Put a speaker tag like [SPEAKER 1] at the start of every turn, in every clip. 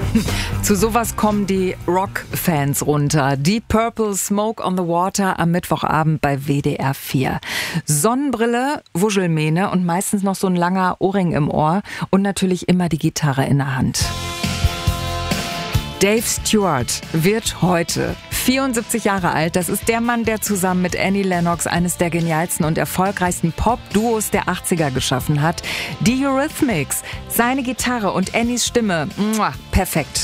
[SPEAKER 1] Zu sowas kommen die Rock-Fans runter. Deep Purple, Smoke on the Water am Mittwochabend bei WDR 4. Sonnenbrille, Wuschelmähne und meistens noch so ein langer Ohrring im Ohr und natürlich immer die Gitarre in der Hand. Dave Stewart wird heute 74 Jahre alt. Das ist der Mann, der zusammen mit Annie Lennox eines der genialsten und erfolgreichsten Pop-Duos der 80er geschaffen hat. Die Eurythmics, seine Gitarre und Annies Stimme, perfekt.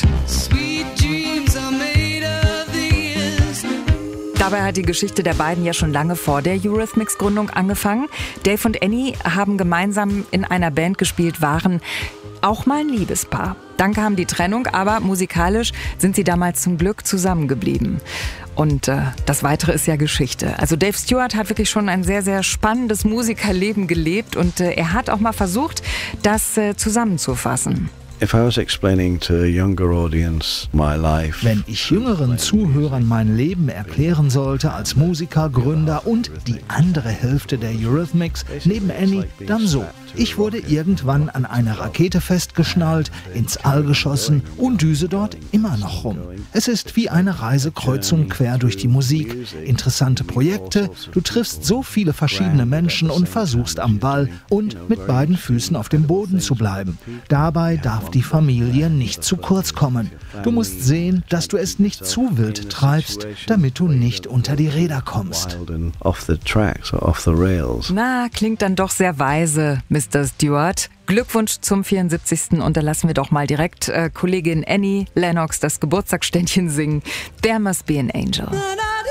[SPEAKER 1] Dabei hat die Geschichte der beiden ja schon lange vor der Eurythmics-Gründung angefangen. Dave und Annie haben gemeinsam in einer Band gespielt, waren auch mal ein Liebespaar. Dann kam die Trennung, aber musikalisch sind sie damals zum Glück zusammengeblieben. Und das Weitere ist ja Geschichte. Also Dave Stewart hat wirklich schon ein sehr, sehr spannendes Musikerleben gelebt und er hat auch mal versucht, das zusammenzufassen.
[SPEAKER 2] Wenn ich jüngeren Zuhörern mein Leben erklären sollte als Musiker, Gründer und die andere Hälfte der Eurythmics neben Annie, dann so. Ich wurde irgendwann an einer Rakete festgeschnallt, ins All geschossen und düse dort immer noch rum. Es ist wie eine Reise kreuz und quer durch die Musik. Interessante Projekte, du triffst so viele verschiedene Menschen und versuchst am Ball und mit beiden Füßen auf dem Boden zu bleiben. Dabei darf die Familie nicht zu kurz kommen. Du musst sehen, dass du es nicht zu wild treibst, damit du nicht unter die Räder kommst.
[SPEAKER 1] Na, klingt dann doch sehr weise, Mr. Stewart. Glückwunsch zum 74. Und da lassen wir doch mal direkt Kollegin Annie Lennox das Geburtstagsständchen singen. There Must Be an Angel.